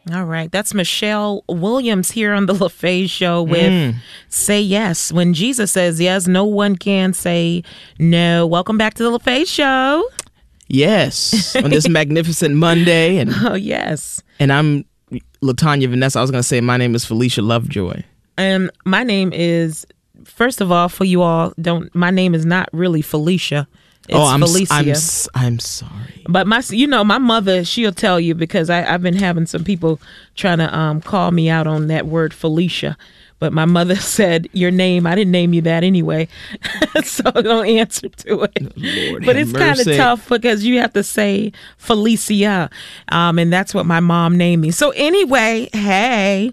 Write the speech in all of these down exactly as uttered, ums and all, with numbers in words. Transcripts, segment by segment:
All right. That's Michelle Williams here on the LaFaye Show with mm. Say Yes. When Jesus says yes, no one can say no. Welcome back to the LaFaye Show. Yes. On this magnificent Monday. And oh, yes. And I'm LaTanya Vanessa. I was going to say my name is Felicia Lovejoy. And my name is, first of all, for you all, don't. my name is not really Felicia. It's oh, I'm, Felicia. I'm, I'm sorry. But my, you know, my mother, she'll tell you because I, I've been having some people trying to um, call me out on that word Felicia. But my mother said, your name, I didn't name you that anyway. So don't answer to it. Lord but it's kind of tough because you have to say Felicia. Um, and that's what my mom named me. So anyway, hey.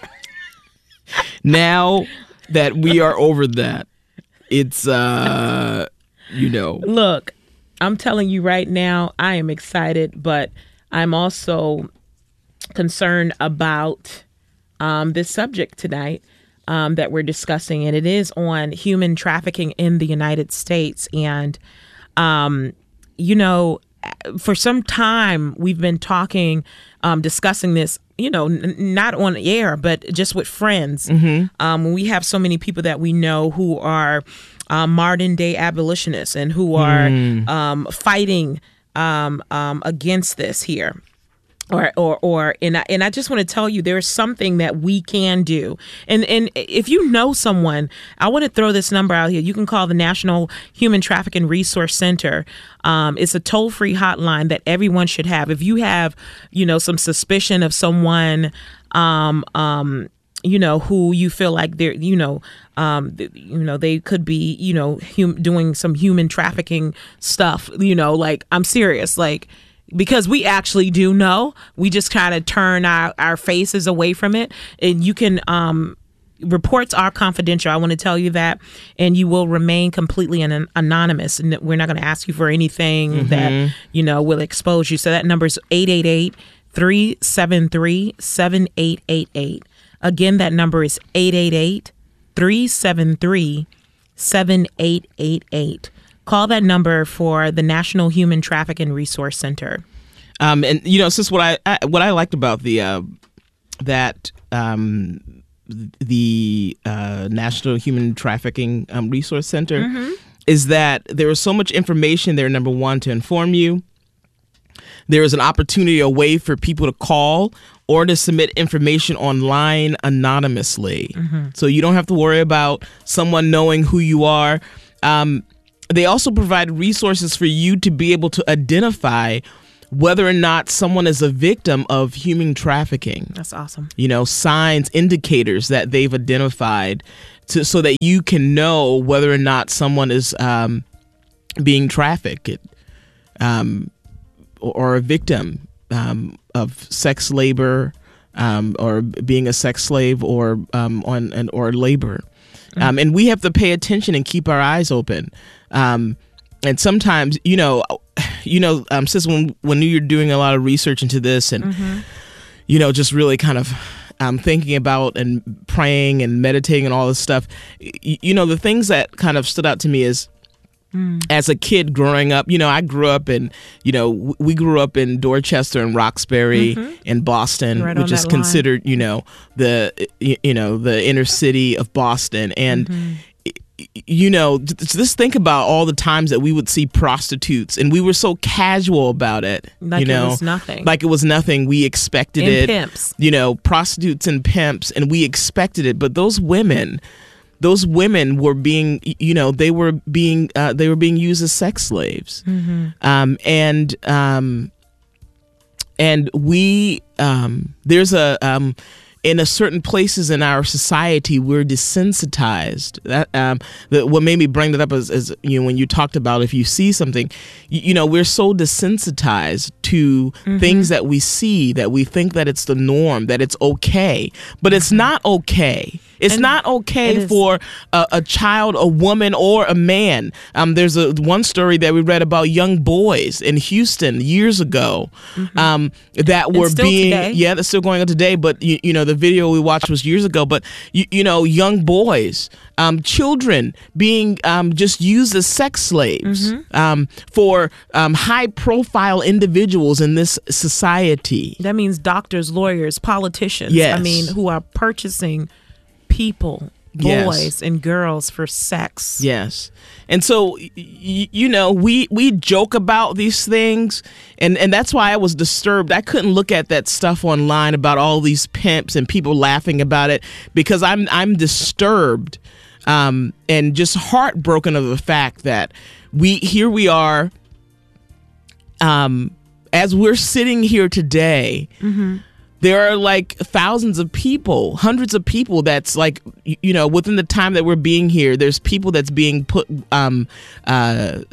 Now that we are over that, it's, uh, you know. Look, I'm telling you right now, I am excited, but I'm also concerned about um, this subject tonight um, that we're discussing. And it is on human trafficking in the United States. And, um, you know, for some time, we've been talking, um, discussing this, you know, n- not on air, but just with friends. Mm-hmm. Um, we have so many people that we know who are um, modern day abolitionists and who are mm. um, fighting um, um, against this here. Or, or, or, and I, and I just want to tell you, there's something that we can do. And, and if you know someone, I want to throw this number out here. You can call the National Human Trafficking Resource Center. Um, it's a toll-free hotline that everyone should have. If you have, you know, some suspicion of someone, um, um, you know, who you feel like they're, you know, um, you know, they could be, you know, hum- doing some human trafficking stuff, you know, like, I'm serious, like, because we actually do know. We just kind of turn our, our faces away from it. And you can, um, reports are confidential. I want to tell you that. And you will remain completely an, anonymous. And we're not going to ask you for anything mm-hmm. that, you know, will expose you. So that number is eight eight eight, three seven three, seven eight eight eight. Again, that number is eight eight eight, three seven three, seven eight eight eight. Call that number for the National Human Trafficking Resource Center. Um, and you know, sis, what I, I what I liked about the uh, that um, the uh, National Human Trafficking um, Resource Center mm-hmm. is that there is so much information there. Number one, to inform you. There is an opportunity, a way for people to call or to submit information online anonymously, mm-hmm. so you don't have to worry about someone knowing who you are. Um, They also provide resources for you to be able to identify whether or not someone is a victim of human trafficking. That's awesome. You know, signs, indicators that they've identified to, so that you can know whether or not someone is um, being trafficked um, or, or a victim um, of sex labor um, or being a sex slave or um, on an, or labor. Mm-hmm. Um, and we have to pay attention and keep our eyes open. Um, and sometimes, you know, you know, um, sis, when, when you're doing a lot of research into this and, mm-hmm. you know, just really kind of um, thinking about and praying and meditating and all this stuff, you, you know, the things that kind of stood out to me is mm. as a kid growing up, you know, I grew up in, you know, w- we grew up in Dorchester and Roxbury mm-hmm. and Boston, right which is considered, you know, the, you know, the inner city of Boston. And, mm-hmm. you know, just think about all the times that we would see prostitutes and we were so casual about it. Like you know, it was nothing. Like it was nothing. We expected and it. Pimps. You know, prostitutes and pimps, and we expected it. But those women, those women were being, you know, they were being, uh, they were being used as sex slaves. Mm-hmm. Um, and, um, and we, um, there's a, um, in a certain places in our society, we're desensitized. That um, the, what made me bring that up is, is, you know, when you talked about if you see something, you, you know, we're so desensitized to mm-hmm. things that we see that we think that it's the norm, that it's okay, but it's not okay. It's And not okay it is. for a, a child, a woman, or a man. Um, there's a one story that we read about young boys in Houston years ago, mm-hmm. um, that were being today. yeah, that's still going on today. But you, you know, the video we watched was years ago. But you, you know, young boys, um, children being um, just used as sex slaves mm-hmm. um, for um, high-profile individuals in this society. That means doctors, lawyers, politicians. Yes. I mean, who are purchasing people, boys yes. and girls for sex. Yes. And so, y- you know, we, we joke about these things, and, and that's why I was disturbed. I couldn't look at that stuff online about all these pimps and people laughing about it, because I'm I'm disturbed um, and just heartbroken of the fact that we here we are, um, as we're sitting here today. Mm-hmm. There are like thousands of people, hundreds of people that's like, you know, within the time that we're being here, there's people that's being put, um, uh,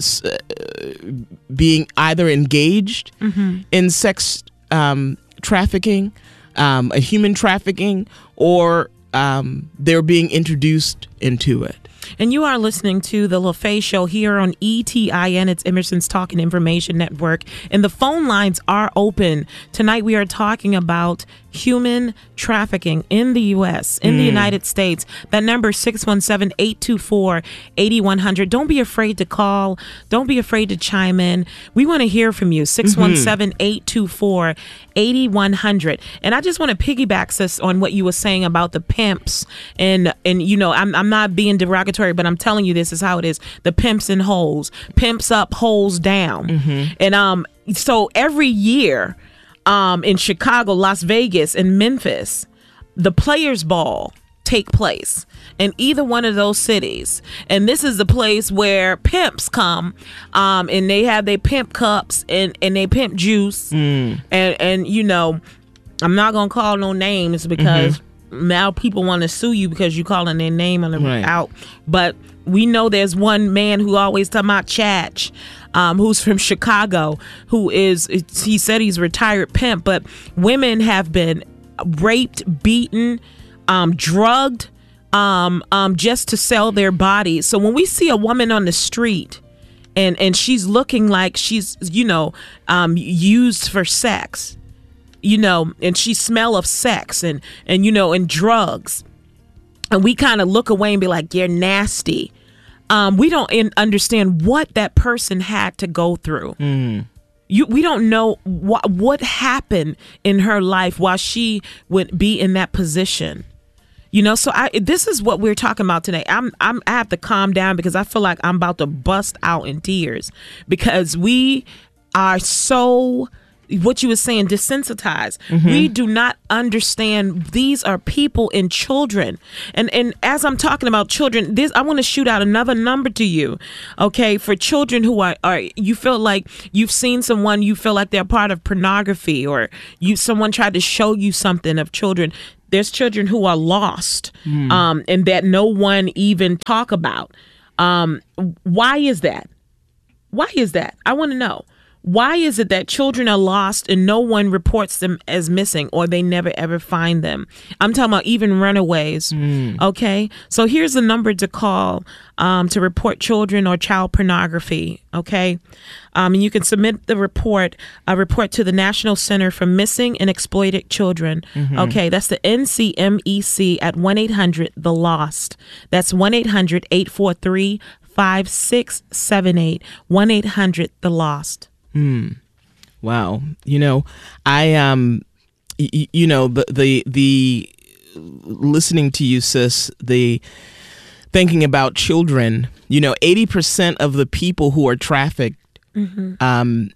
being either engaged mm-hmm. in sex um, trafficking, um, a human trafficking, or um, they're being introduced into it. And you are listening to the LaFaye Show here on E T I N. It's Emerson's Talk and Information Network. And the phone lines are open. Tonight we are talking about human trafficking in the U S, in mm. the United States. That number is six one seven, eight two four, eight one zero zero. Don't be afraid to call. Don't be afraid to chime in. We want to hear from you. six one seven, eight two four, eight one zero zero. And I just want to piggyback, sis, on what you were saying about the pimps. And, and you know, I'm, I'm not being derogatory, but I'm telling you this is how it is. The pimps and hoes. Pimps up, hoes down. Mm-hmm. And um, so every year, Um, in Chicago, Las Vegas, and Memphis, the Players Ball take place in either one of those cities. And this is the place where pimps come, um, and they have their pimp cups and, and they pimp juice. Mm. And, and, you know, I'm not going to call no names because mm-hmm. now people want to sue you because you calling their name on the right. out. But we know there's one man who always talking about Chach, um, who's from Chicago, who is, he said he's a retired pimp, but women have been raped, beaten, um, drugged, um, um, just to sell their bodies. So when we see a woman on the street and, and she's looking like she's, you know, um, used for sex, you know, and she smell of sex and, and, you know, and drugs, and we kind of look away and be like, you're nasty. Um, we don't in- understand what that person had to go through. Mm. You, we don't know what what happened in her life while she would be in that position. You know, so I this is what we're talking about today. I'm I'm I have to calm down because I feel like I'm about to bust out in tears because we are so, what you were saying, desensitized. Mm-hmm. We do not understand these are people and children. And and as I'm talking about children, this I want to shoot out another number to you, okay, for children who are, are you feel like you've seen someone, you feel like they're part of pornography, or you someone tried to show you something of children. There's children who are lost, mm. um, and that no one even talk about. Um, why is that? Why is that? I want to know. Why is it that children are lost and no one reports them as missing, or they never ever find them? I'm talking about even runaways. Mm. Okay. So here's the number to call um, to report children or child pornography. Okay. Um, and you can submit the report, a report to the National Center for Missing and Exploited Children. Mm-hmm. Okay. That's the N C M E C at one eight hundred the lost. That's one eight hundred, eight four three, five six seven eight. one eight hundred the lost. Hmm. Wow. You know, I um, y- you know the the the listening to you, sis. The thinking about children. You know, eighty percent of the people who are trafficked mm-hmm. um,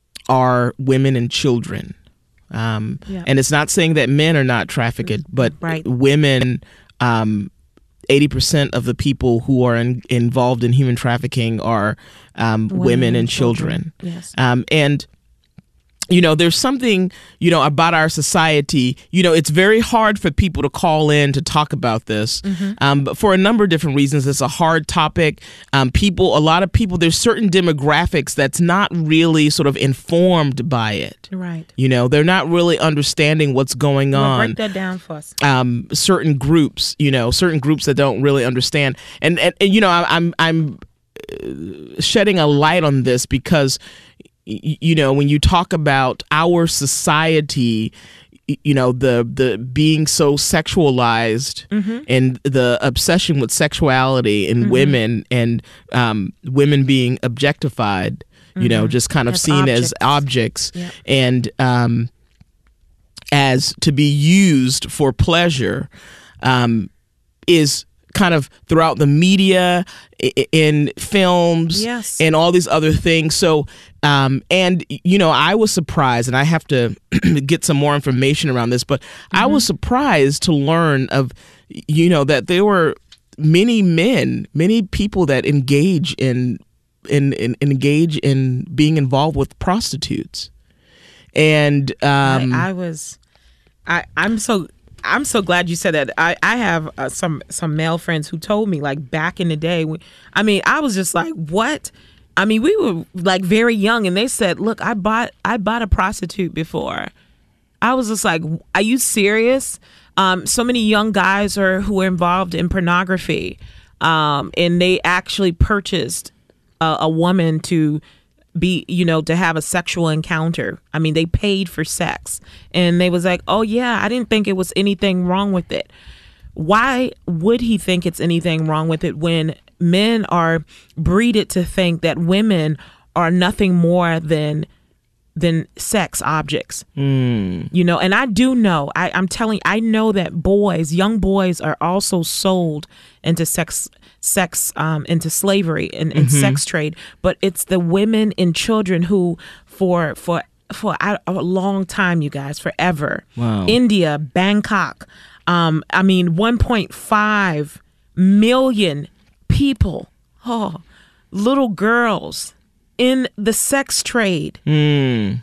are women and children. Um, yeah. And it's not saying that men are not trafficked, but right. women. Um, eighty percent of the people who are in, involved in human trafficking are um, women, women and children. children. Yes. Um, and you know, there's something, you know, about our society. You know, it's very hard for people to call in to talk about this, mm-hmm. um, but for a number of different reasons. It's a hard topic. Um, people, a lot of people, there's certain demographics that's not really sort of informed by it. Right. You know, they're not really understanding what's going well, on. Break that down for us. Um, certain groups, you know, certain groups that don't really understand. And, and, and you know, I, I'm, I'm shedding a light on this because, you know, when you talk about our society, you know, the the being so sexualized mm-hmm. and the obsession with sexuality in mm-hmm. women and um, women being objectified, mm-hmm. you know, just kind of as seen objects. as objects yeah. and um, as to be used for pleasure um, is kind of throughout the media, in films, yes. and all these other things. So, um, and, you know, I was surprised, and I have to get some more information around this, but mm-hmm. I was surprised to learn of, you know, that there were many men, many people that engage in, in, in engage in being involved with prostitutes. And um, I, I was, I, I'm so... I'm so glad you said that. I, I have uh, some some male friends who told me, like, back in the day. We, I mean, I was just like, what? I mean, we were like very young, and they said, look, I bought I bought a prostitute before. I was just like, are you serious? Um, so many young guys are who are involved in pornography, um, and they actually purchased a, a woman to be, you know, to have a sexual encounter. I mean, they paid for sex, and they was like, oh yeah, I didn't think it was anything wrong with it. Why would he think it's anything wrong with it when men are breeded to think that women are nothing more than than sex objects? Mm. You know, and I do know, I, I'm telling you, I know that boys, young boys are also sold into sex sex um, into slavery and, and mm-hmm. sex trade, but it's the women and children who for for for a, a long time, you guys, forever. Wow. India, Bangkok, um, I mean, one point five million people, oh, little girls in the sex trade. Mm.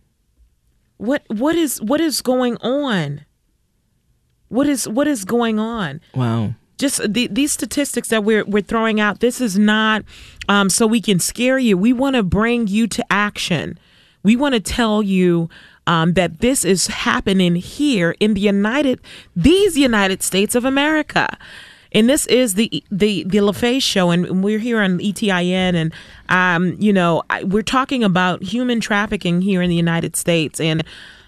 What what is what is going on? What is what is going on? Wow. Just the, these statistics that we're we're throwing out, this is not um, so we can scare you. We want to bring you to action. We want to tell you um, that this is happening here in the United, these United States of America. And this is the the the LaFaye Show, and we're here on E T I N, and um, you know, I, we're talking about human trafficking here in the United States. And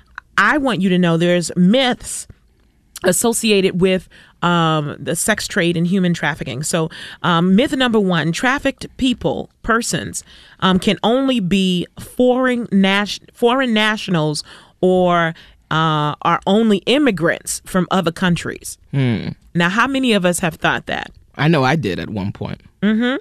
I want you to know there's myths associated with um, the sex trade and human trafficking. So um, myth number one, trafficked people, persons, um, can only be foreign, nas- foreign nationals or uh, are only immigrants from other countries. Hmm. Now, how many of us have thought that? I know I did at one point. Mm-hmm.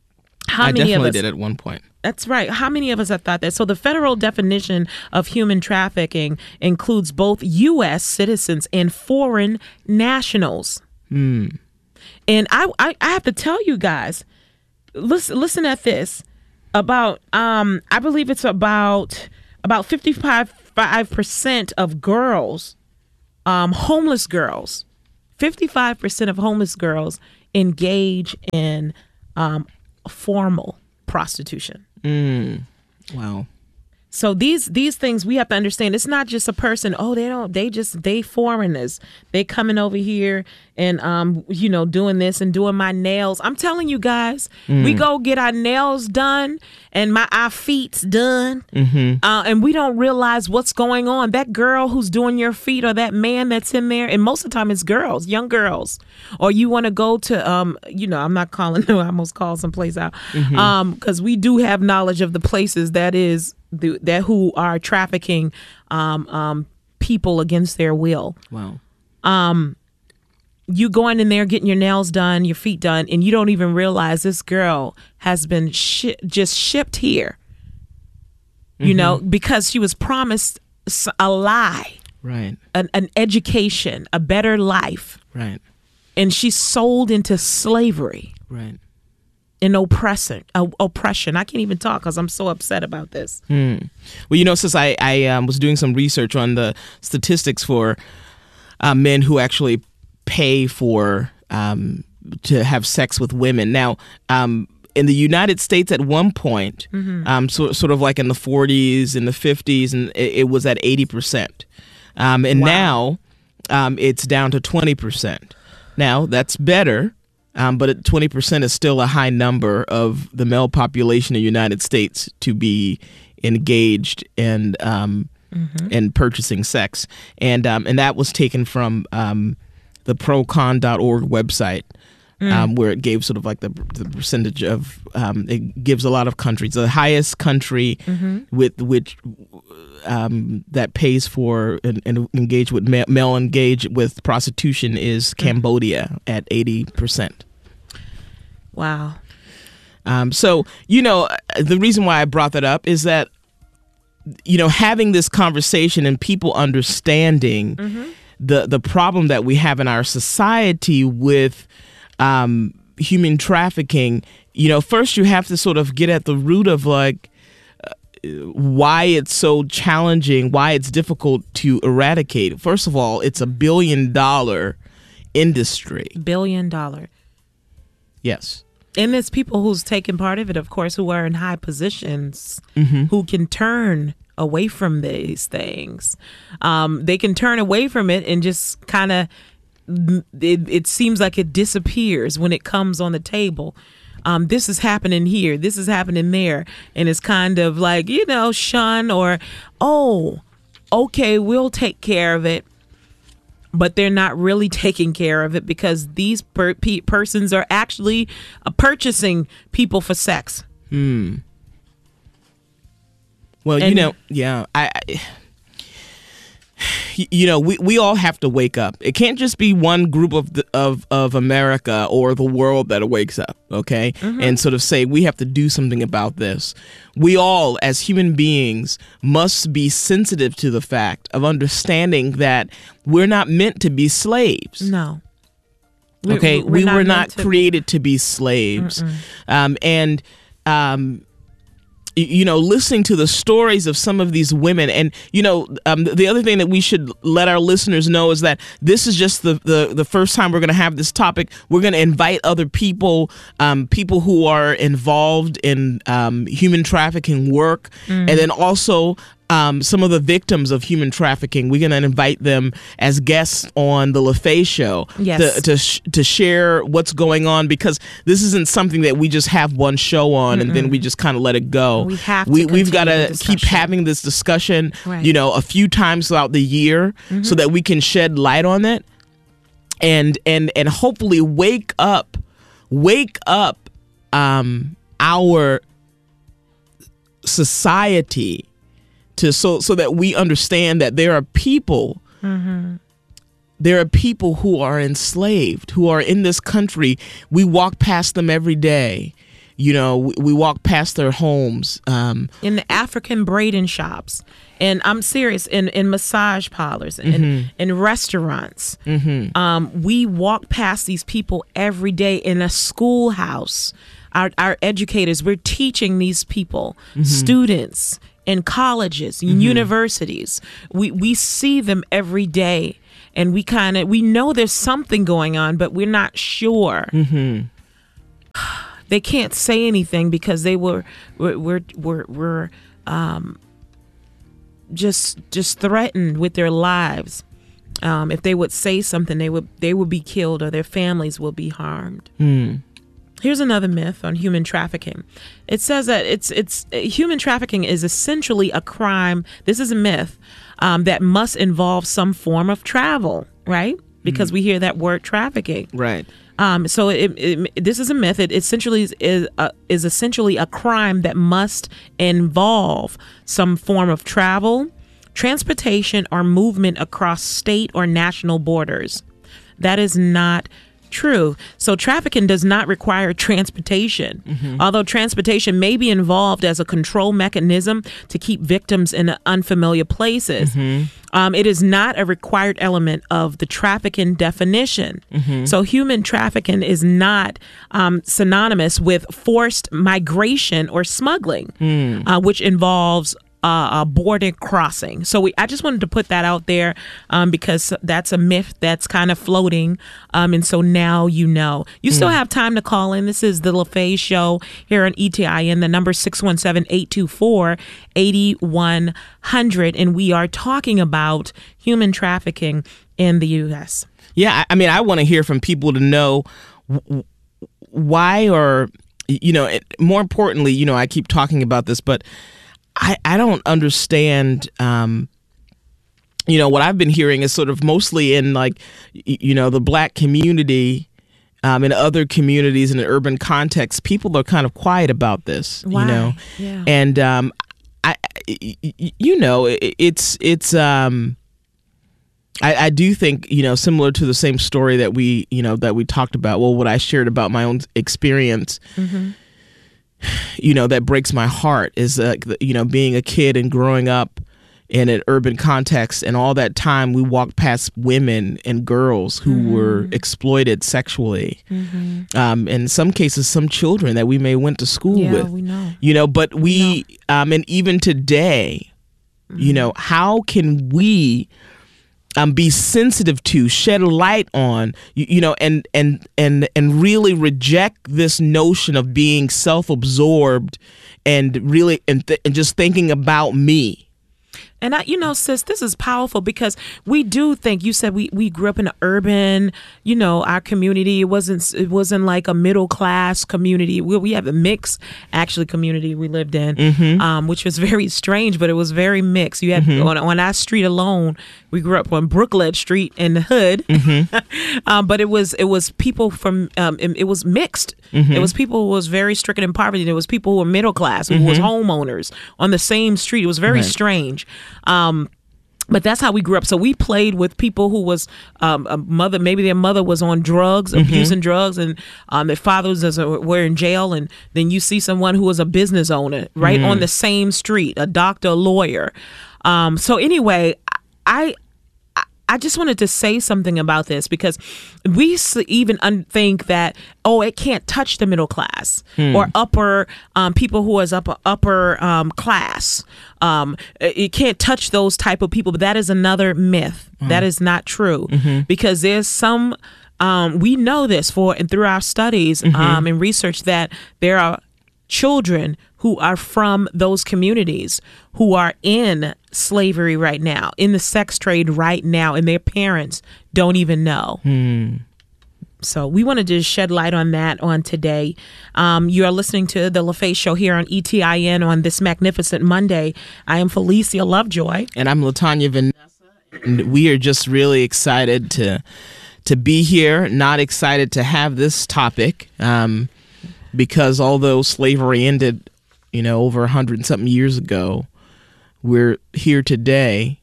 How I many definitely of us did at one point. That's right. How many of us have thought that? So the federal definition of human trafficking includes both U S citizens and foreign nationals. Hmm. And I, I, I have to tell you guys, listen, listen at this. About, um, I believe it's about about fifty-five percent of girls, um, homeless girls, fifty-five percent of homeless girls engage in um, formal prostitution. Mm. Wow. So these these things we have to understand. It's not just a person. Oh, they don't. They just they foreigners. They coming over here and um you know doing this and doing my nails. I'm telling you guys, mm. we go get our nails done and my our feet's done, mm-hmm. uh, and we don't realize what's going on. That girl who's doing your feet or that man that's in there, and most of the time it's girls, young girls. Or you want to go to um you know I'm not calling. No, I almost called some place out, mm-hmm. um because we do have knowledge of the places that is. The, that who are trafficking um, um, people against their will. Wow. Um, you going in there getting your nails done, your feet done, and you don't even realize this girl has been shi- just shipped here. You mm-hmm. know, because she was promised a lie, right? An, an education, a better life, right? And she's sold into slavery, right? and oppression. Uh, oppression. I can't even talk because I'm so upset about this. Hmm. Well, you know, since I, I um, was doing some research on the statistics for uh, men who actually pay for um, to have sex with women. Now, um, in the United States at one point, mm-hmm. um, so, sort of like in the forties and the fifties, and it, it was at eighty percent. Um, and wow. now um, it's down to twenty percent. Now, that's better. Um, but twenty percent is still a high number of the male population in the United States to be engaged in um, mm-hmm. in purchasing sex, and um, and that was taken from um, the procon dot org website, mm. um, where it gave sort of like the the percentage of um, it gives a lot of countries. The highest country mm-hmm. with which um, that pays for and, and engage with male, male engage with prostitution is Cambodia mm. at eighty percent. Wow. Um, so, you know, the reason why I brought that up is that, you know, having this conversation and people understanding mm-hmm. the, the problem that we have in our society with um, human trafficking, you know, first you have to sort of get at the root of like uh, why it's so challenging, why it's difficult to eradicate. First of all, it's a billion dollar industry. Billion dollar. Yes. And there's people who's taken part of it, of course, who are in high positions, mm-hmm. who can turn away from these things. Um, they can turn away from it and just kind of, it, it seems like it disappears when it comes on the table. Um, this is happening here. This is happening there. And it's kind of like, you know, shun or, oh, okay, we'll take care of it. But they're not really taking care of it because these per- pe- persons are actually uh, purchasing people for sex. Hmm. Well, and, you know, yeah, I, I you know, we, we all have to wake up. It can't just be one group of the, of of America or the world that wakes up, okay, mm-hmm. and sort of say we have to do something about this. We all, as human beings, must be sensitive to the fact of understanding that we're not meant to be slaves. No. Okay, we're we not were not to created to be slaves, um, and. Um, You know, listening to the stories of some of these women. And, you know, um, the other thing that we should let our listeners know is that this is just the, the, the first time we're going to have this topic. We're going to invite other people, um, people who are involved in um, human trafficking work, mm. and then also um, some of the victims of human trafficking. We're going to invite them as guests on the LaFaye Show yes. to to, sh- to share what's going on, because this isn't something that we just have one show on Mm-mm. and then we just kind of let it go. We have to we, we've got to keep discussion. having this discussion, right. you know, a few times throughout the year, mm-hmm. so that we can shed light on it and and and hopefully wake up, wake up um, our society. To so so that we understand that there are people, mm-hmm. there are people who are enslaved, who are in this country. We walk past them every day. You know, we, we walk past their homes. Um, in the African braiding shops. And I'm serious, in, in massage parlors, and mm-hmm. in, in restaurants. Mm-hmm. Um, we walk past these people every day in a schoolhouse. Our, our educators, we're teaching these people, mm-hmm. students, in colleges, in mm-hmm. universities. We we see them every day, and we kind of we know there's something going on, but we're not sure. Mm-hmm. They can't say anything because they were were were were, were um, just just threatened with their lives. Um, if they would say something, they would they would be killed, or their families will be harmed. Mm. Here's another myth on human trafficking. It says that it's it's human trafficking is essentially a crime. This is a myth um, that must involve some form of travel, right? Because mm-hmm. we hear that word trafficking, right? Um, so it, it, this is a myth. It essentially is is, a, is essentially a crime that must involve some form of travel, transportation, or movement across state or national borders. That is not True. So trafficking does not require transportation, mm-hmm. although transportation may be involved as a control mechanism to keep victims in unfamiliar places. Mm-hmm. Um, it is not a required element of the trafficking definition. Mm-hmm. So human trafficking is not um, synonymous with forced migration or smuggling, mm. uh, which involves Uh, a border crossing. So we, I just wanted to put that out there um, because that's a myth that's kind of floating. Um, and so now you know. You still have time to call in. This is the LaFaye Show here on E T I N. The number six one seven, eight two four, eight one zero zero. And we are talking about human trafficking in the U S. Yeah, I mean, I want to hear from people to know why, or, you know, more importantly, you know, I keep talking about this, but I, I don't understand, um, you know, what I've been hearing is sort of mostly in like, you know, the black community, um, in other communities in an urban context, people are kind of quiet about this, Why? you know, yeah. and, um, I, you know, it, it's, it's, um, I, I do think, you know, similar to the same story that we, you know, that we talked about, well, what I shared about my own experience, mm-hmm. you know, that breaks my heart is, uh, you know, being a kid and growing up in an urban context, and all that time we walked past women and girls who mm-hmm. were exploited sexually. Mm-hmm. Um, in some cases, some children that we may went to school yeah, with, we know. you know, but we, we know. um, and even today, mm-hmm. you know, how can we Um, be sensitive to, shed light on, you, you know, and and and and really reject this notion of being self-absorbed and really and, th- and just thinking about me. And I, you know, sis, this is powerful because we do think, you said we, we grew up in an urban, you know, our community, it wasn't, it wasn't like a middle class community. We, we have a mixed actually community we lived in, mm-hmm. um, which was very strange, but it was very mixed. You had mm-hmm. on, on our street alone, we grew up on Brooklet Street in the hood, mm-hmm. um, but it was, it was people from, um, it, it was mixed. Mm-hmm. It was people who was very stricken in poverty. There was people who were middle class, who mm-hmm. was homeowners on the same street. It was very right. strange. Um, but that's how we grew up. So we played with people who was um, a mother, maybe their mother was on drugs, mm-hmm. abusing drugs, and um, their fathers were in jail. And then you see someone who was a business owner right mm-hmm. on the same street, a doctor, a lawyer. Um, so anyway, I. I just wanted to say something about this because we even un- think that, oh, it can't touch the middle class hmm. or upper um, people who is upper, upper um, class. Um, it can't touch those type of people. But that is another myth. Hmm. That is not true mm-hmm. because there's some, um, we know this for and through our studies mm-hmm. um, and research that there are children who are from those communities who are in slavery right now, in the sex trade right now, and their parents don't even know. Hmm. So we wanted to shed light on that on today. Um, you are listening to the LaFaye Show here on E T I N on this magnificent Monday. I am Felicia Lovejoy. And I'm Latanya Vanessa. And we are just really excited to to be here, not excited to have this topic, um, because although slavery ended, you know, over a hundred and something years ago, we're here today.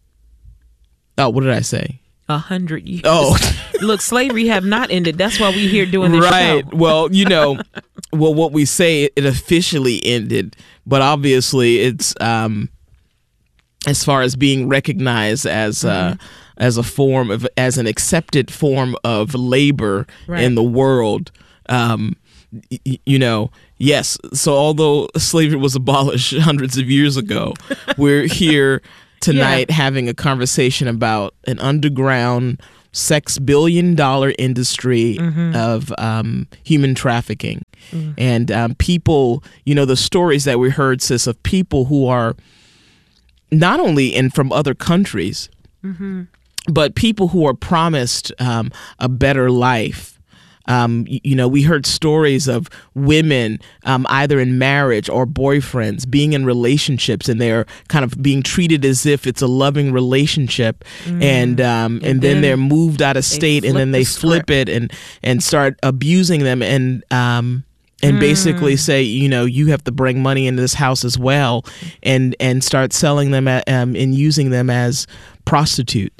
Oh, what did I say? A hundred years. Oh, look, slavery have not ended. That's why we're here doing this right. show. Well, you know, well, what we say, it officially ended, but obviously it's um, as far as being recognized as uh, mm-hmm. as a form of, as an accepted form of labor right. in the world. Um, y- you know, yes. So although slavery was abolished hundreds of years ago, we're here tonight yeah. having a conversation about an underground sex billion dollar industry mm-hmm. of um, human trafficking. Mm-hmm. And um, people, you know, the stories that we heard, sis, of people who are not only in from other countries, mm-hmm. but people who are promised um, a better life. Um, you, you know, we heard stories of women um, either in marriage or boyfriends being in relationships, and they're kind of being treated as if it's a loving relationship, mm. and um, and, and then, then they're moved out of state, and then they the flip it and and start abusing them, and um, and mm. basically say, you know, you have to bring money into this house as well, and and start selling them at, um, and using them as prostitutes.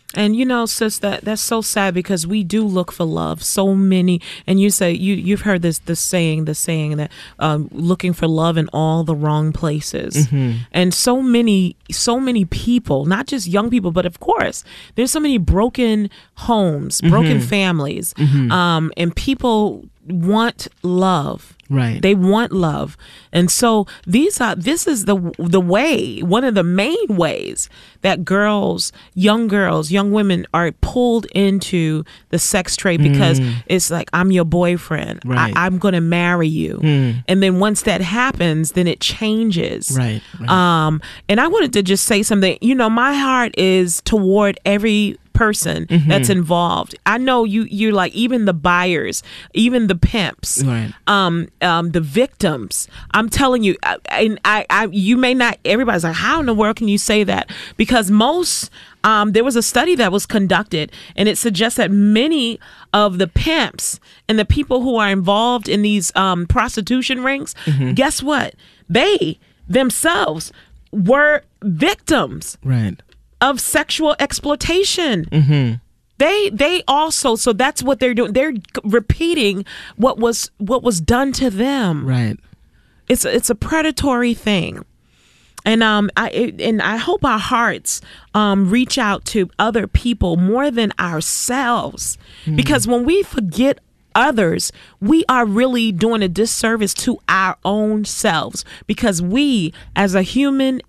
And you know, sis, that that's so sad because we do look for love. So many, and you say you you've heard this this saying, the saying that um, looking for love in all the wrong places. Mm-hmm. And so many, so many people, not just young people, but of course, there's so many broken homes, broken mm-hmm. families, mm-hmm. Um, and people want love. Right. They want love. And so these are this is the the way, one of the main ways that girls, young girls, young women are pulled into the sex trade because mm. it's like, I'm your boyfriend. Right. I, I'm going to marry you. Mm. And then once that happens, then it changes. Right. right. Um, and I wanted to just say something. You know, my heart is toward every person mm-hmm. that's involved. I know you you're like, even the buyers, even the pimps, right. um, um, the victims. I'm telling you, and I, I, you may not. Everybody's like, how in the world can you say that? Because most, um, there was a study that was conducted, and it suggests that many of the pimps and the people who are involved in these um, prostitution rings, mm-hmm. guess what? They themselves were victims. Right. Of sexual exploitation. Mm-hmm. They they also, so that's what they're doing. They're repeating what was what was done to them. Right. It's it's a predatory thing. And um I it, and I hope our hearts um reach out to other people more than ourselves. Mm. Because when we forget others, we are really doing a disservice to our own selves, because we as a human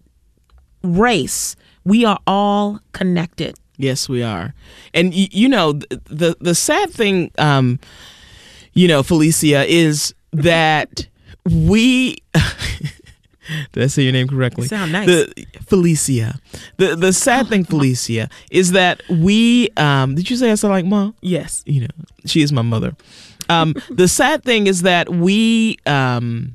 race, we are all connected. Yes, we are. And, y- you know, the, the the sad thing, um, you know, Felicia, is that we... Did I say your name correctly? You sound nice. The, Felicia. The the sad thing, Felicia, is that we... Um, did you say I sound like Mom? Yes. You know, she is my mother. Um, the sad thing is that we, um,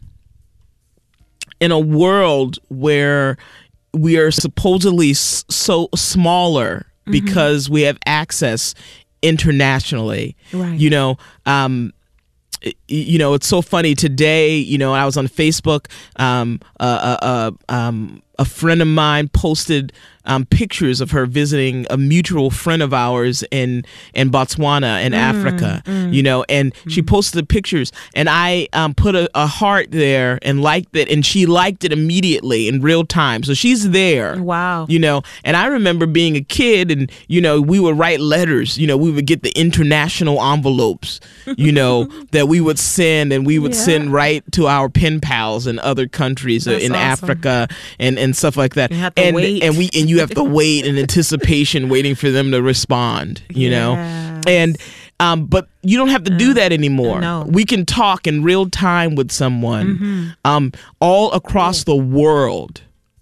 in a world where... we are supposedly s- so smaller because mm-hmm. we have access internationally. Right. You know, um, you know, it's so funny today. You know, I was on Facebook. Um, uh, uh, uh, um, a friend of mine posted um, pictures of her visiting a mutual friend of ours in in Botswana in mm, Africa. Mm. You know, and mm. she posted the pictures, and I um, put a, a heart there and liked it, and she liked it immediately in real time. So she's there. Wow. You know, and I remember being a kid, and you know, we would write letters. You know, we would get the international envelopes. You know, that we would send, and we would yeah. send right to our pen pals in other countries uh, in awesome. Africa and. and stuff like that. You have to and wait. and we and you have to wait in anticipation, waiting for them to respond, you yes. know? And um but you don't have to do that anymore. No. We can talk in real time with someone mm-hmm. um all across yeah. the world.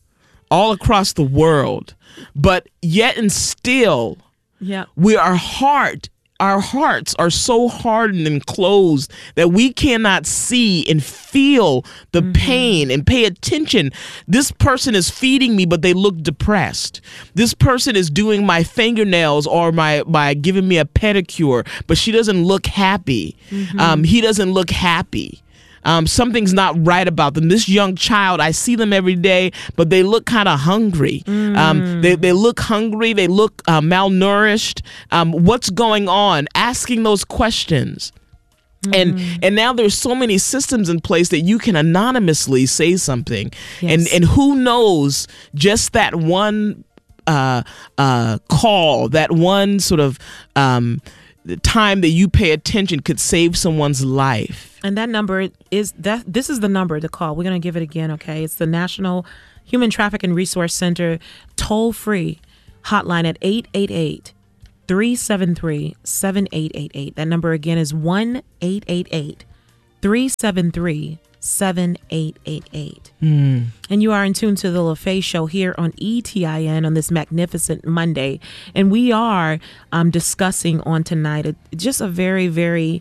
All across the world. But yet and still yeah. we our heart Our hearts are so hardened and closed that we cannot see and feel the mm-hmm. pain and pay attention. This person is feeding me, but they look depressed. This person is doing my fingernails or my, my giving me a pedicure, but she doesn't look happy. Mm-hmm. Um, he doesn't look happy. Um, something's not right about them. This young child, I see them every day, but they look kind of hungry. Mm. Um, they, they look hungry. They look uh, malnourished. Um, what's going on? Asking those questions. Mm. And and now there's so many systems in place that you can anonymously say something. Yes. And, and who knows, just that one uh, uh, call, that one sort of um, time that you pay attention could save someone's life. And that number is that. This is the number to call. We're going to give it again, okay? It's the National Human Trafficking Resource Center toll-free hotline at eight eight eight, three seven three, seven eight eight eight. That number again is one eight eight eight, three seven three, seven eight eight eight. Mm. And you are in tune to the LaFaye Show here on E T I N on this magnificent Monday. And we are um, discussing on tonight a, just a very, very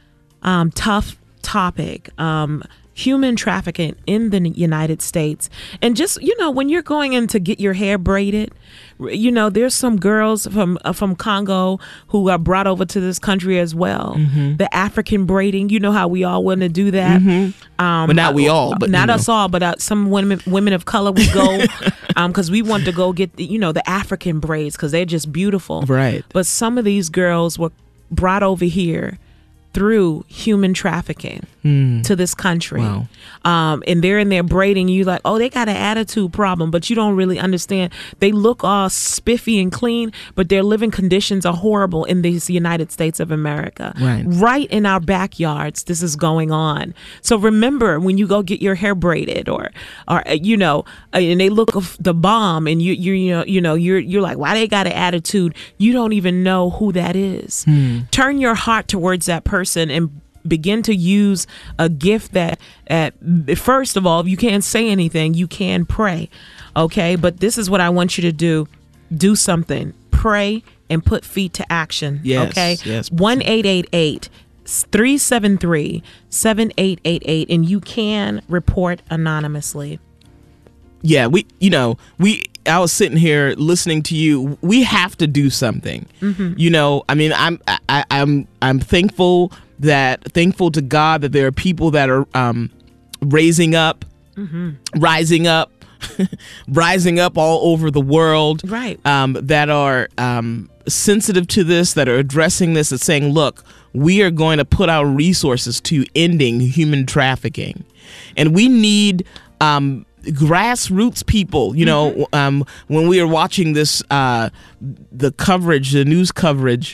um, tough topic, um, human trafficking in the United States. And just, you know, when you're going in to get your hair braided, you know, there's some girls from uh, from Congo who are brought over to this country as well. Mm-hmm. The African braiding, you know how we all want to do that. Mm-hmm. Um, but not we all, but not you know. us all, but uh, some women women of color, we go um, because we want to go get the, you know, the African braids because they're just beautiful. Right. But some of these girls were brought over here through human trafficking mm. to this country. Wow. Um, and they're in there braiding you like, oh, they got an attitude problem, but you don't really understand. They look all spiffy and clean, but their living conditions are horrible in these United States of America. Right. Right in our backyards, this is going on. So remember when you go get your hair braided or, or you know, and they look of the bomb and you, you, you know, you know, you're, you're like, why they got an attitude? You don't even know who that is. Mm. Turn your heart towards that person. And begin to use a gift that, uh, first of all, if you can't say anything, you can pray. Okay. But this is what I want you to do. Do something. Pray and put feet to action. Yes, okay. Yes. one eight eight eight, three seven three, seven eight eight eight. And you can report anonymously. Yeah. We, you know, we, I was sitting here listening to you. We have to do something. Mm-hmm. You know, I mean, I'm I, I'm I'm thankful that thankful to God that there are people that are um, raising up, mm-hmm. rising up, rising up all over the world. Right. Um, that are um, sensitive to this, that are addressing this, and saying, look, we are going to put our resources to ending human trafficking, and we need. Um, grassroots people, you know, mm-hmm. um, when we were watching this, uh, the coverage, the news coverage,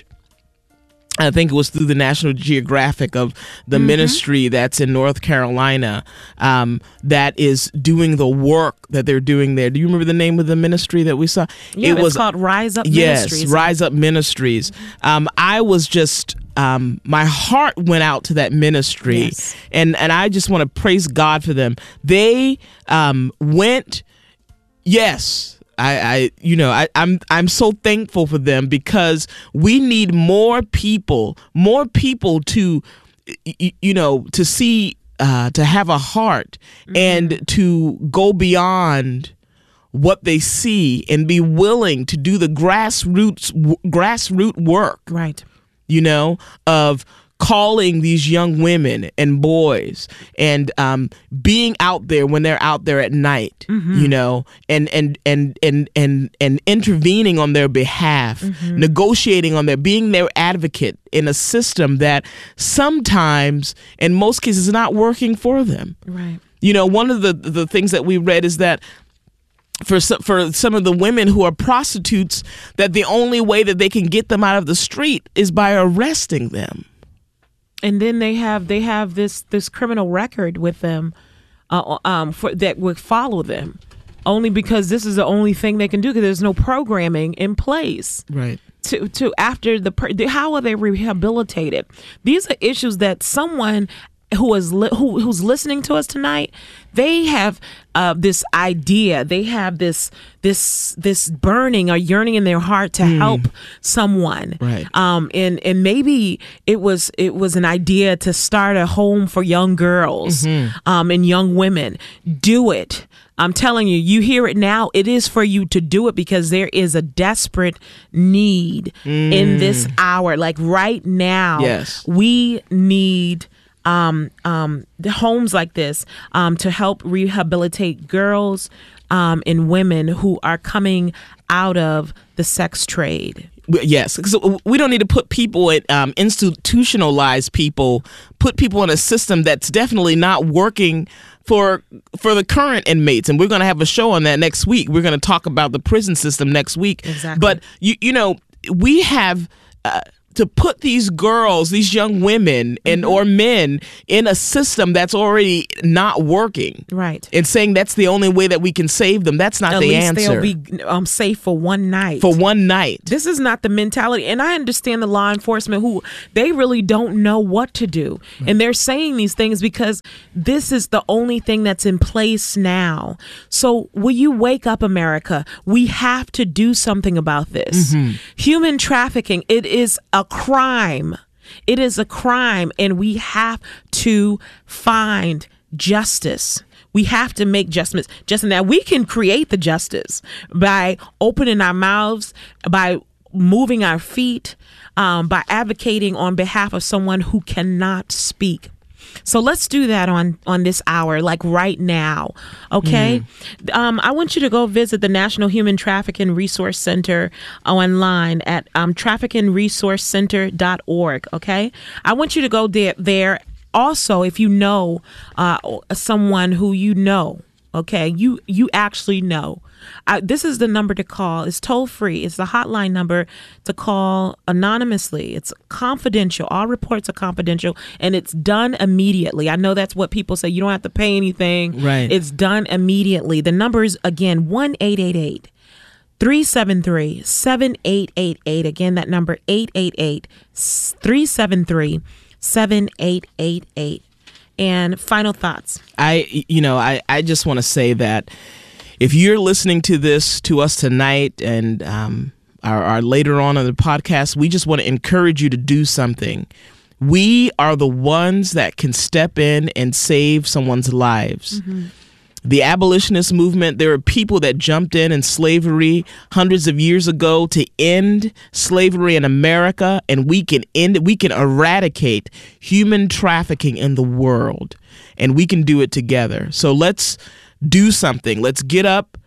I think it was through the National Geographic of the mm-hmm. ministry that's in North Carolina, um, that is doing the work that they're doing there. Do you remember the name of the ministry that we saw? Yeah, it was called Rise Up Ministries. Yes, Rise Up Ministries. Um, I was just... Um, my heart went out to that ministry, yes. and, and I just want to praise God for them. They um, went, yes, I, I you know, I, I'm I'm so thankful for them because we need more people, more people to, you know, to see, uh, to have a heart mm-hmm. and to go beyond what they see and be willing to do the grassroots grassroots work. Right. You know, of calling these young women and boys and um, being out there when they're out there at night, mm-hmm. you know, and and and and and and intervening on their behalf, mm-hmm. negotiating on their, being their advocate in a system that sometimes, in most cases, is not working for them. Right. You know, one of the the things that we read is that for some, for some of the women who are prostitutes, that the only way that they can get them out of the street is by arresting them. And then they have they have this this criminal record with them, uh, um, for, that would follow them, only because this is the only thing they can do because there's no programming in place. Right. To to after the how are they rehabilitated? These are issues that someone who is li- who who's listening to us tonight, they have uh, this idea, they have this this this burning or yearning in their heart to mm. help someone, right? Um, and and maybe it was it was an idea to start a home for young girls, mm-hmm. um, and young women. Do it. I'm telling you, you hear it now. It is for you to do it because there is a desperate need mm. in this hour. Like right now, yes, we need. Um, um, the homes like this um, to help rehabilitate girls um, and women who are coming out of the sex trade. Yes, because we don't need to put people in, um, institutionalize people, put people in a system that's definitely not working for for the current inmates. And we're going to have a show on that next week. We're going to talk about the prison system next week. Exactly. But, you, you know, we have... Uh, to put these girls, these young women and mm-hmm. or men in a system that's already not working, right? And saying that's the only way that we can save them. That's not At the least answer. They'll be um, safe for one night. For one night. This is not the mentality. And I understand the law enforcement who they really don't know what to do. Right. And they're saying these things because this is the only thing that's in place now. So will you wake up, America? We have to do something about this. Mm-hmm. Human trafficking, it is a crime. It is a crime, and we have to find justice. We have to make justice. Just now, we can create the justice by opening our mouths, by moving our feet, um, by advocating on behalf of someone who cannot speak. So let's do that on, on this hour, like right now. Okay. Mm. Um, I want you to go visit the National Human Trafficking Resource Center online at um, trafficking resource center dot org. Okay. I want you to go there. there. Also, if you know uh, someone who you know, okay, you you actually know. Uh, this is the number to call. It's toll free. It's the hotline number to call anonymously. It's confidential. All reports are confidential, and it's done immediately. I know that's what people say. You don't have to pay anything. Right. It's done immediately. The number is, again, one eight eight eight, three seven three, seven eight eight eight. Again, that number, eight eight eight, three seven three, seven eight eight eight. And final thoughts. I, you know, I, I just want to say that if you're listening to this to us tonight and um, are, are later on in the podcast, we just want to encourage you to do something. We are the ones that can step in and save someone's lives. Mm-hmm. The abolitionist movement, there are people that jumped in in slavery hundreds of years ago to end slavery in America, and we can end it. We can eradicate human trafficking in the world, and we can do it together. So let's do something. Let's get up,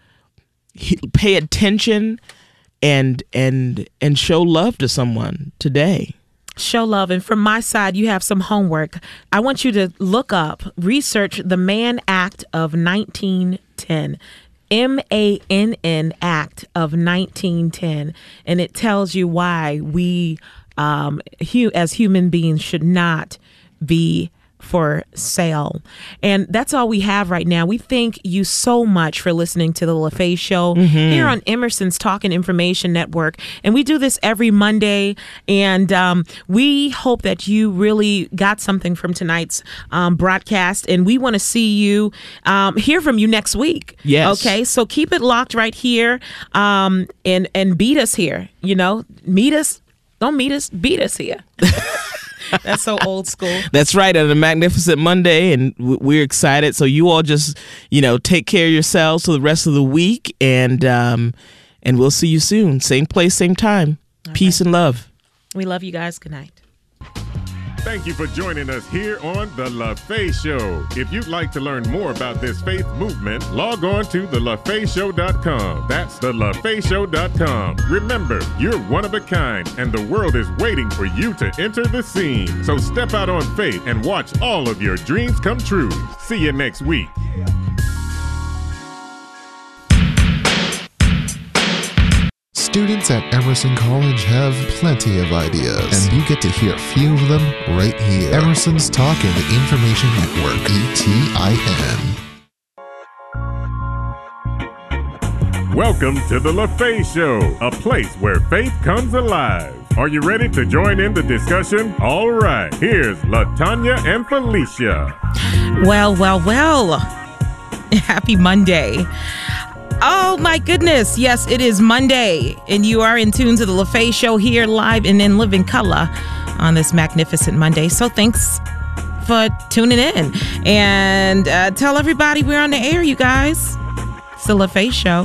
pay attention, and and and show love to someone today. Show love. And from my side, you have some homework. I want you to look up, research the Mann Act of nineteen ten. M A N N Act of nineteen ten. And it tells you why we, um, hu- as human beings, should not be for sale. And that's all we have right now. We thank you so much for listening to the LaFaye Show mm-hmm. here on Emerson's Talking Information Network. And we do this every Monday. And um, we hope that you really got something from tonight's um, broadcast. And we want to see you, um, hear from you next week. Yes. Okay. So keep it locked right here um, and, and beat us here. You know, meet us. Don't meet us. Beat us here. That's so old school. That's right. On a magnificent Monday, and we're excited. So you all just, you know, take care of yourselves for the rest of the week, and um, and we'll see you soon. Same place, same time. Okay. Peace and love. We love you guys. Good night. Thank you for joining us here on The LaFaye Show. If you'd like to learn more about this faith movement, log on to the la faye show dot com. That's the la faye show dot com. Remember, you're one of a kind, and the world is waiting for you to enter the scene. So step out on faith and watch all of your dreams come true. See you next week. Students at Emerson College have plenty of ideas, and you get to hear a few of them right here. Emerson's Talking Information Network, E T I N. Welcome to the LaFaye Show, a place where faith comes alive. Are you ready to join in the discussion? All right, here's LaTanya and Felicia. Well, well, well. Happy Monday. Oh, my goodness. Yes, it is Monday, and you are in tune to the LaFaye Show here live and in living color on this magnificent Monday. So thanks for tuning in. And uh, tell everybody we're on the air, you guys. It's the LaFaye Show.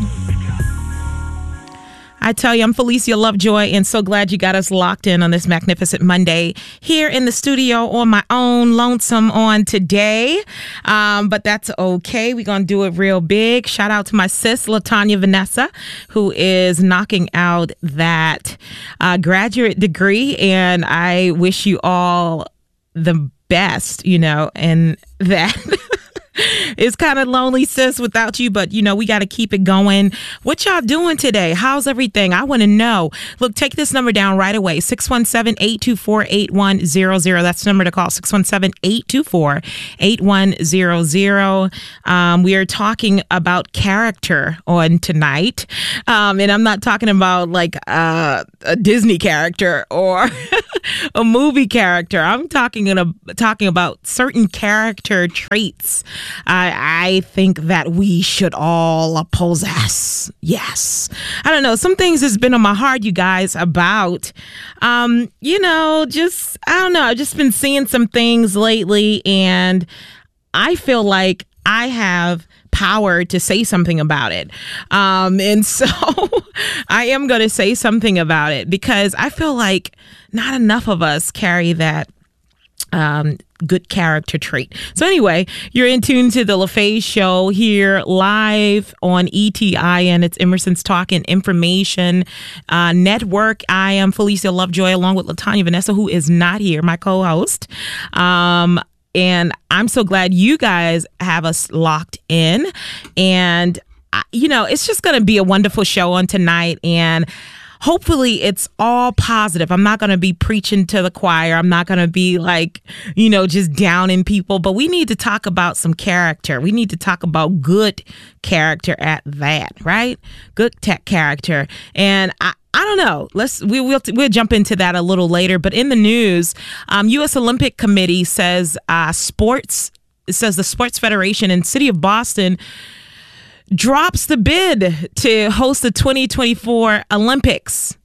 I tell you, I'm Felicia Lovejoy, and so glad you got us locked in on this magnificent Monday here in the studio on my own lonesome on today. Um, but that's okay. We're going to do it real big. Shout out to my sis, LaTanya Vanessa, who is knocking out that uh, graduate degree. And I wish you all the best, you know, and that... It's kind of lonely, sis, without you, but, you know, we got to keep it going. What y'all doing today? How's everything? I want to know. Look, take this number down right away, six one seven, eight two four, eight one zero zero. That's the number to call, six one seven, eight two four, eight one zero zero. Um, we are talking about character on tonight, um, and I'm not talking about, like, uh, a Disney character or a movie character. I'm talking, in a, talking about certain character traits I, I think that we should all possess. Yes. I don't know. Some things has been on my heart, you guys, about, um, you know, just, I don't know. I've just been seeing some things lately, and I feel like I have power to say something about it. Um, and so I am going to say something about it because I feel like not enough of us carry that um, good character trait. So anyway, you're in tune to the LaFace Show here live on E T I N. It's Emerson's Talking Information uh, Network. I am Felicia Lovejoy along with LaTanya Vanessa, who is not here, my co-host. Um, and I'm so glad you guys have us locked in. And, uh, you know, it's just going to be a wonderful show on tonight. And hopefully it's all positive. I'm not going to be preaching to the choir. I'm not going to be like, you know, just downing people. But we need to talk about some character. We need to talk about good character at that, right? Good tech character. And I, I don't know. Let's we will we'll jump into that a little later. But in the news, um, U S Olympic Committee says uh, sports. It says the Sports Federation and City of Boston drops the bid to host the twenty twenty-four Olympics.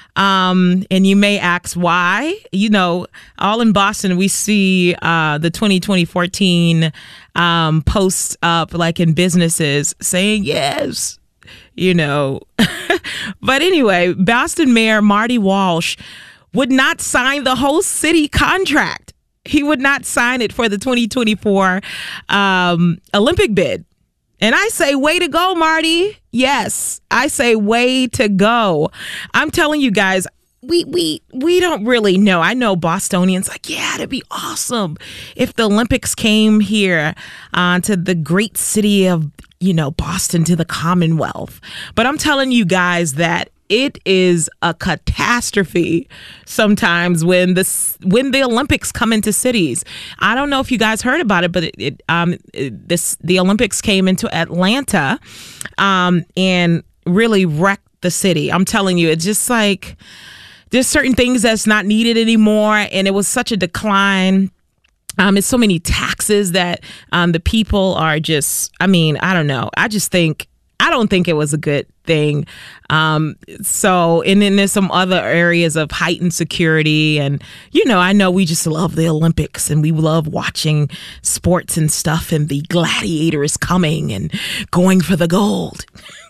Um, and you may ask why. You know, all in Boston, we see uh, the twenty twenty fourteen um, posts up like in businesses saying yes, you know. But anyway, Boston Mayor Marty Walsh would not sign the host city contract. He would not sign it for the twenty twenty-four um, Olympic bid. And I say, way to go, Marty. Yes, I say way to go. I'm telling you guys, we we we don't really know. I know Bostonians like, yeah, it'd be awesome if the Olympics came here uh, to the great city of, you know, Boston, to the Commonwealth. But I'm telling you guys that it is a catastrophe sometimes when this when the Olympics come into cities. I don't know if you guys heard about it, but it, it um it, this the Olympics came into Atlanta, um and really wrecked the city. I'm telling you, it's just like there's certain things that's not needed anymore, and it was such a decline. Um, it's so many taxes that um the people are just. I mean, I don't know. I just think. I don't think it was a good thing. Um, so, and then there's some other areas of heightened security. And, you know, I know we just love the Olympics and we love watching sports and stuff. And the gladiator is coming and going for the gold.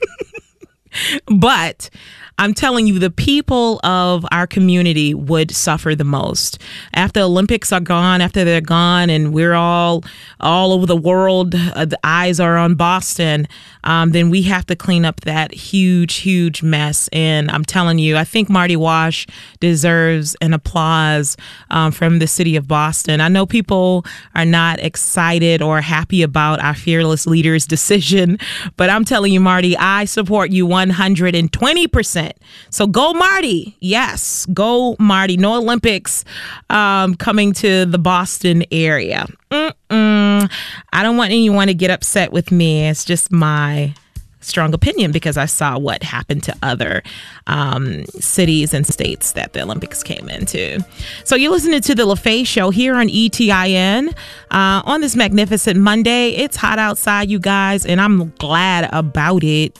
But I'm telling you, the people of our community would suffer the most. After Olympics are gone, after they're gone, and we're all all over the world, uh, the eyes are on Boston, um, then we have to clean up that huge, huge mess. And I'm telling you, I think Marty Walsh deserves an applause um, from the city of Boston. I know people are not excited or happy about our fearless leader's decision, but I'm telling you, Marty, I support you one hundred twenty percent. So go Marty. Yes, go Marty. No Olympics um, coming to the Boston area. Mm-mm. I don't want anyone to get upset with me. It's just my strong opinion because I saw what happened to other um, cities and states that the Olympics came into. So you're listening to the LaFace Show here on E T I N uh, on this magnificent Monday. It's hot outside, you guys, and I'm glad about it.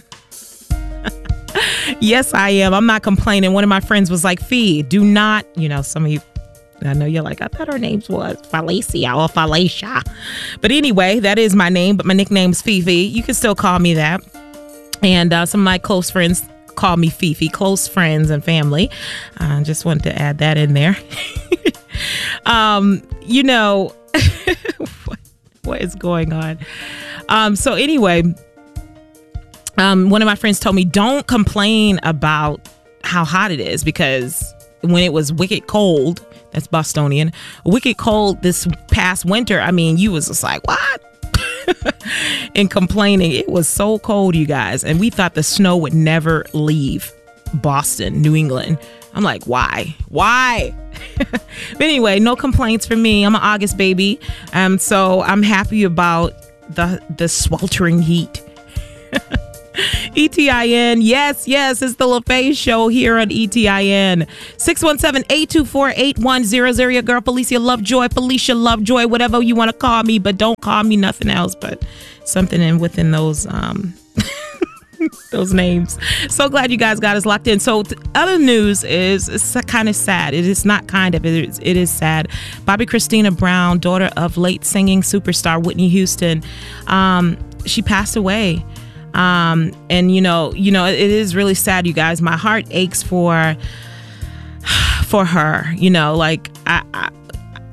Yes, I am. I'm not complaining. One of my friends was like, Fee, do not, you know, some of you, I know you're like, I thought her name was Felicia or Felicia. But anyway, that is my name, but my nickname's Fifi. You can still call me that. And uh, some of my close friends call me Fifi, close friends and family. I uh, just wanted to add that in there. um, you know, what, what is going on? Um, so anyway, Um, one of my friends told me, don't complain about how hot it is, because when it was wicked cold, that's Bostonian, wicked cold this past winter, I mean, you was just like, what? And complaining. It was so cold, you guys. And we thought the snow would never leave Boston, New England. I'm like, why? Why? But anyway, no complaints from me. I'm an August baby. Um, so I'm happy about the the sweltering heat. E T I N, yes, yes, it's the LaFace Show here on E T I N. six one seven, eight two four, eight one zero zero. Your girl, Felicia Lovejoy, Felicia Lovejoy, whatever you want to call me, but don't call me nothing else but something in within those um those names. So glad you guys got us locked in. So th- other news is it's kind of sad. It is not kind of, it is, it is sad. Bobby Christina Brown, daughter of late singing superstar Whitney Houston, um, she passed away. Um, and you know, you know, it, it is really sad, you guys. My heart aches for, for her, you know, like I, I,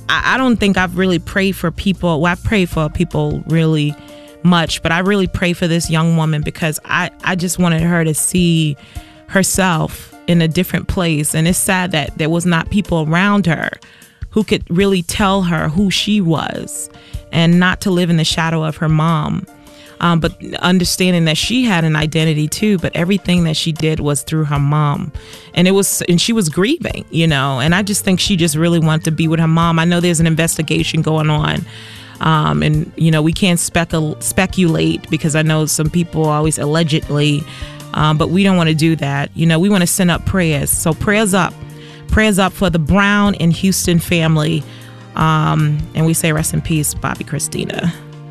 I, I don't think I've really prayed for people. Well, I've prayed for people really much, but I really pray for this young woman because I, I just wanted her to see herself in a different place. And it's sad that there was not people around her who could really tell her who she was and not to live in the shadow of her mom. Um, but understanding that she had an identity too, but everything that she did was through her mom. And it was, and she was grieving, you know, and I just think she just really wanted to be with her mom. I know there's an investigation going on. Um, and, you know, we can't specul- speculate because I know some people always allegedly, um, but we don't want to do that. You know, we want to send up prayers. So prayers up, prayers up for the Brown and Houston family. Um, and we say rest in peace, Bobby Christina.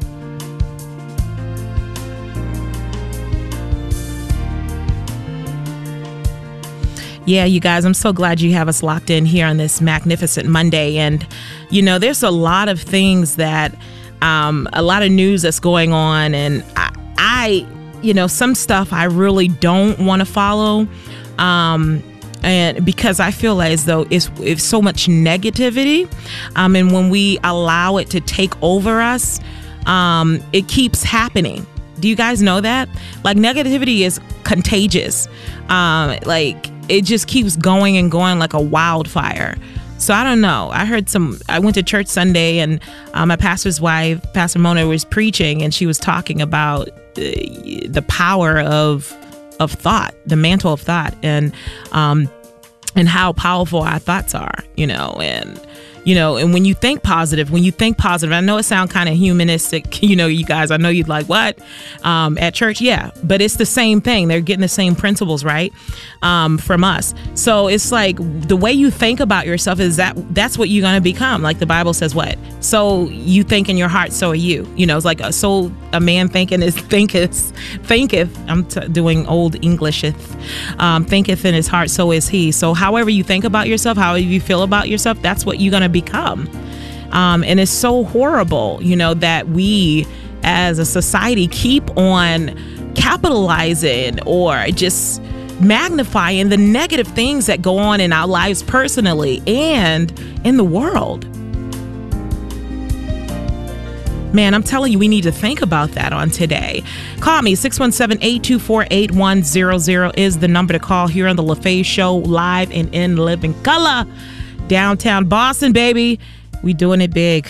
Yeah, you guys, I'm so glad you have us locked in here on this magnificent Monday. And, you know, there's a lot of things that, um, a lot of news that's going on. And I, I you know, some stuff I really don't want to follow. Um, and because I feel as though it's, it's so much negativity. Um, and when we allow it to take over us, um, it keeps happening. Do you guys know that? Like, negativity is contagious. Um, like, it just keeps going and going like a wildfire. So I don't know. I heard some, I went to church Sunday and uh, my pastor's wife, Pastor Mona, was preaching and she was talking about the, the power of of thought, the mantle of thought, and um, and how powerful our thoughts are, you know, and you know, and when you think positive, when you think positive, I know it sounds kind of humanistic, you know, you guys, I know you'd like, what? Um, at church? Yeah, but it's the same thing. They're getting the same principles, right? Um, from us. So it's like the way you think about yourself is that that's what you're going to become. Like the Bible says what? So you think in your heart, so are you. You know, it's like, a, so a man thinking is thinketh, thinketh, I'm t- doing old Englisheth, um, thinketh in his heart, so is he. So however you think about yourself, however you feel about yourself, that's what you're going to become. Um, and it's so horrible, you know, that we as a society keep on capitalizing or just magnifying the negative things that go on in our lives personally and in the world. Man, I'm telling you, we need to think about that on today. Call me. six one seven, eight two four, eight one zero zero is the number to call here on the LaFaye Show, live and in living color. Downtown Boston, baby. We doing it big.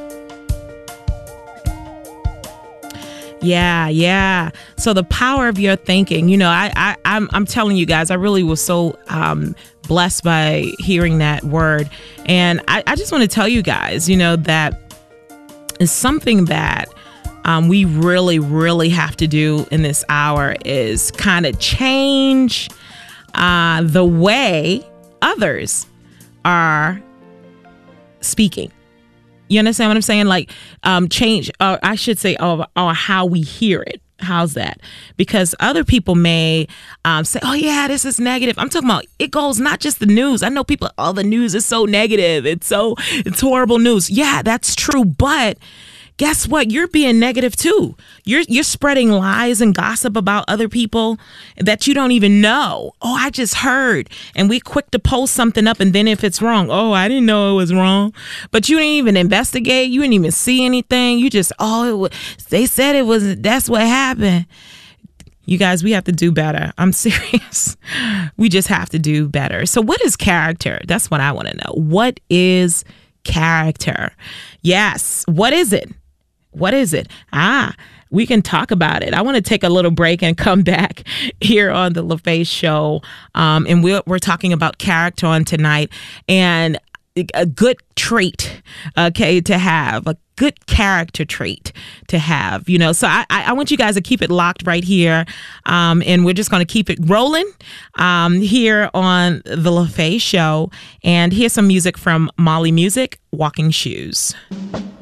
Yeah, yeah. So the power of your thinking, you know, I, I, I'm, I'm telling you guys, I really was so um, blessed by hearing that word. And I, I just want to tell you guys, you know, that is something that um, we really, really have to do in this hour is kind of change uh, the way others are speaking. You understand what I'm saying? Like um, change, or I should say, or, or how we hear it. How's that? Because other people may um, say, oh, yeah, this is negative. I'm talking about it goes not just the news. I know people, oh, the news is so negative. It's so it's horrible news. Yeah, that's true. But guess what? You're being negative, too. You're you're spreading lies and gossip about other people that you don't even know. Oh, I just heard. And we quick to post something up. And then if it's wrong, oh, I didn't know it was wrong. But you didn't even investigate. You didn't even see anything. You just, oh, it was, they said it was, that's what happened. You guys, we have to do better. I'm serious. We just have to do better. So what is character? That's what I want to know. What is character? Yes. What is it? What is it? Ah, we can talk about it. I want to take a little break and come back here on the LaFaye Show. Um, and we're, we're talking about character on tonight, and a good trait, okay, to have, a good character trait to have, you know. So I, I want you guys to keep it locked right here. Um, and we're just going to keep it rolling um, here on the LaFaye Show. And here's some music from Molly Music, Walking Shoes.